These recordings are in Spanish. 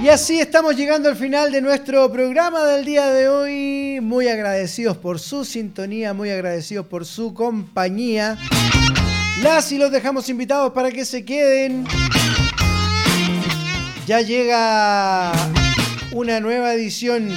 Y así estamos llegando al final de nuestro programa del día de hoy. Muy agradecidos por su sintonía, muy agradecidos por su compañía. Las y los dejamos invitados para que se queden. Ya llega una nueva edición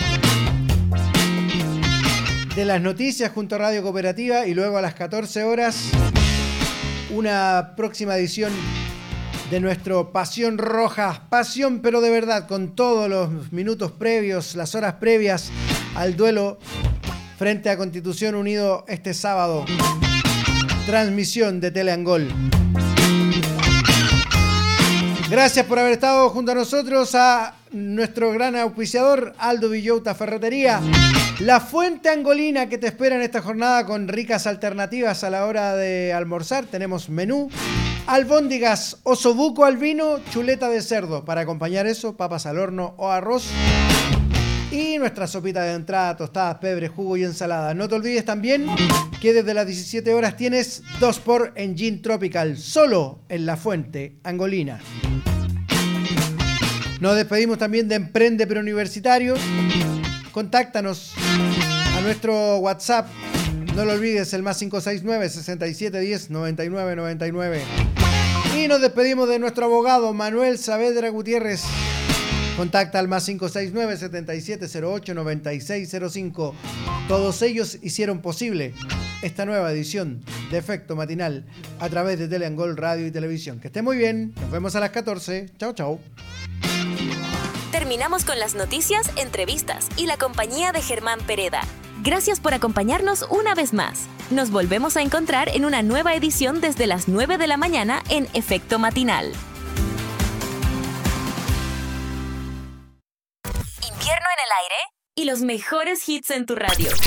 de las noticias junto a Radio Cooperativa y luego a las 14 horas una próxima edición de nuestro Pasión Roja, pasión pero de verdad, con todos los minutos previos, las horas previas al duelo frente a Constitución Unido este sábado. Transmisión de Teleangol. Gracias por haber estado junto a nosotros, a nuestro gran auspiciador Aldo Villota Ferretería, la fuente angolina que te espera en esta jornada con ricas alternativas a la hora de almorzar. Tenemos menú, albóndigas, osobuco al vino, chuleta de cerdo. Para acompañar eso, papas al horno o arroz. Y nuestra sopita de entrada, tostadas, pebre, jugo y ensalada. No te olvides también que desde las 17 horas tienes 2x en Gin Tropical, solo en la fuente angolina. Nos despedimos también de Emprende Preuniversitario. Contáctanos a nuestro WhatsApp. No lo olvides, el más 569-6710-9999. Y nos despedimos de nuestro abogado Manuel Saavedra Gutiérrez. Contacta al más 569-7708-9605. Todos ellos hicieron posible esta nueva edición de Efecto Matinal a través de Teleangol Radio y Televisión. Que esté muy bien. Nos vemos a las 14. Chao, chao. Terminamos con las noticias, entrevistas y la compañía de Germán Pereda. Gracias por acompañarnos una vez más. Nos volvemos a encontrar en una nueva edición desde las 9 de la mañana en Efecto Matinal. Invierno en el aire y los mejores hits en tu radio.